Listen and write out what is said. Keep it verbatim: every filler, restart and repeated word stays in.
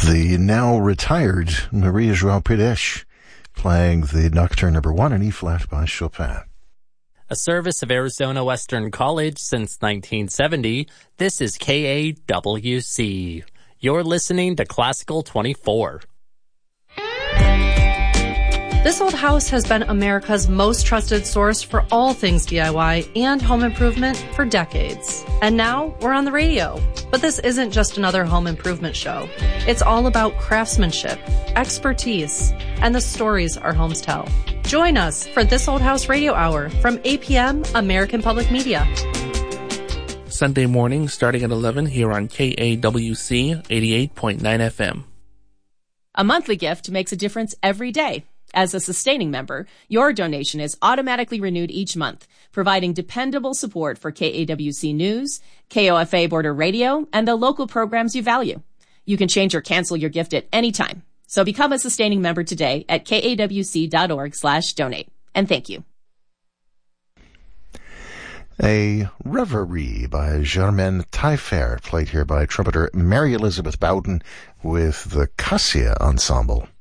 the now retired Maria João Pires playing the Nocturne number one in E-flat by Chopin. A service of Arizona Western College since nineteen seventy, this is K A W C. You're listening to Classical twenty-four. This Old House has been America's most trusted source for all things D I Y and home improvement for decades. And now we're on the radio. But this isn't just another home improvement show. It's all about craftsmanship, expertise, and the stories our homes tell. Join us for This Old House Radio Hour from eight p.m. American Public Media. Sunday morning starting at eleven here on K A W C eighty-eight point nine F M. A monthly gift makes a difference every day. As a sustaining member, your donation is automatically renewed each month, providing dependable support for K A W C News, K O F A Border Radio, and the local programs you value. You can change or cancel your gift at any time. So become a sustaining member today at kawc.org slash donate. And thank you. A Reverie by Germaine Taillefer, played here by trumpeter Mary Elizabeth Bowden with the Cassia Ensemble.